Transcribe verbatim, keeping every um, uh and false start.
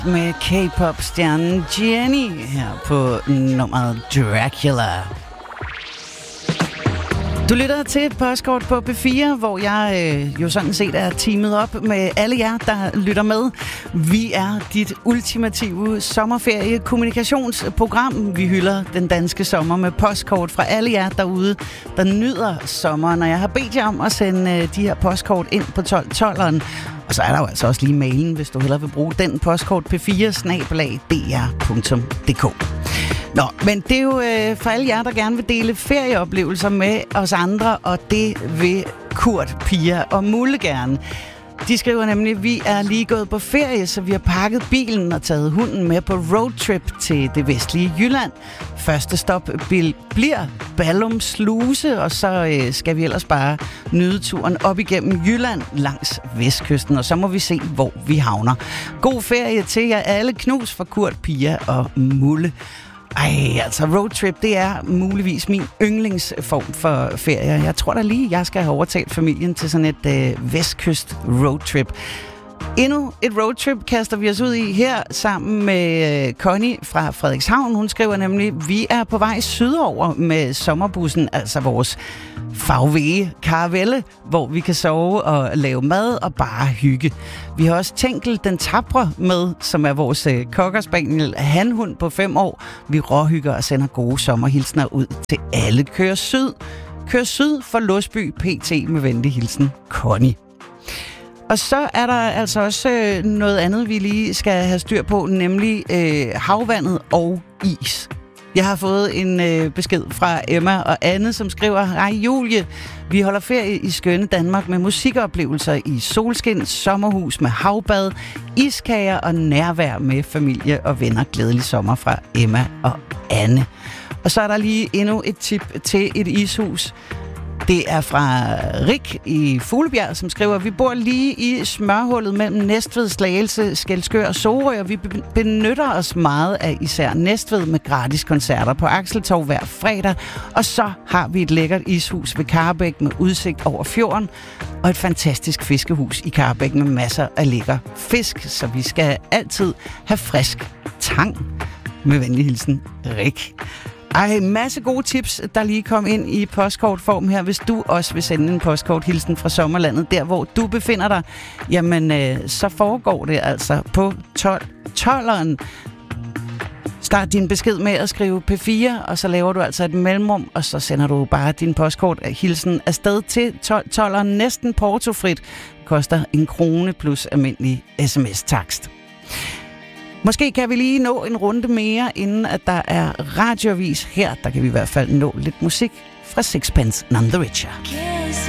med K-pop-stjernen Jennie her på nummeret Dracula. Du lytter til Postkort på P fire, hvor jeg øh, jo sådan set er teamet op med alle jer, der lytter med. Vi er dit ultimative sommerferie-kommunikationsprogram. Vi hylder den danske sommer med postkort fra alle jer derude, der nyder sommeren. Og jeg har bedt jer om at sende øh, de her postkort ind på tolv tolveren. Og så er der jo altså også lige mailen, hvis du hellere vil bruge den, postkort p fire snabel-a d r punktum d k. Nå, men det er jo øh, for alle jer, der gerne vil dele ferieoplevelser med os andre, og det vil Kurt, Pia og Mulle gerne. De skriver nemlig, at vi er lige gået på ferie, så vi har pakket bilen og taget hunden med på roadtrip til det vestlige Jylland. Første stop bliver Ballum Sluse, og så øh, skal vi ellers bare nyde turen op igennem Jylland langs vestkysten, og så må vi se, hvor vi havner. God ferie til jer alle. Knus for Kurt, Pia og Mulle. Ej, altså roadtrip, det er muligvis min yndlingsform for ferie. Jeg tror da lige, jeg skal have overtalt familien til sådan et øh, vestkyst roadtrip. Endnu et roadtrip kaster vi os ud i her sammen med øh, Connie fra Frederikshavn. Hun skriver nemlig, vi er på vej sydover med sommerbussen, altså vores fagvege Caravelle, hvor vi kan sove og lave mad og bare hygge. Vi har også Tænkel den Tapre med, som er vores øh, cockerspaniel hanhund på fem år. Vi råhygger og sender gode sommerhilsner ud til alle. Kør syd. Kør syd for Låsby P T med venlig hilsen, Connie. Og så er der altså også øh, noget andet, vi lige skal have styr på, nemlig øh, havvandet og is. Jeg har fået en øh, besked fra Emma og Anne, som skriver, hej Julie, vi holder ferie i skønne Danmark med musikoplevelser i solskin, sommerhus med havbad, iskager og nærvær med familie og venner. Glædelig sommer fra Emma og Anne. Og så er der lige endnu et tip til et ishus. Det er fra Rik i Fuglebjerg, som skriver, vi bor lige i smørhullet mellem Næstved, Slagelse, Skælskør og Sorø, og vi benytter os meget af især Næstved med gratis koncerter på Akseltorv hver fredag. Og så har vi et lækkert ishus ved Karrebæk med udsigt over fjorden, og et fantastisk fiskehus i Karrebæk med masser af lækker fisk, så vi skal altid have frisk tang. Med venlig hilsen, Rik. Ej, masse gode tips, der lige kom ind i postkortform her. Hvis du også vil sende en postkorthilsen fra sommerlandet, der hvor du befinder dig, jamen øh, så foregår det altså på tolv tolveren. Start din besked med at skrive P fire, og så laver du altså et mellemrum, og så sender du bare din postkorthilsen afsted til tolv tolveren, næsten portofrit. Det koster en krone plus almindelig sms-takst. Måske kan vi lige nå en runde mere, inden at der er radioavis her. Der kan vi i hvert fald nå lidt musik fra Sixpence None the Richer.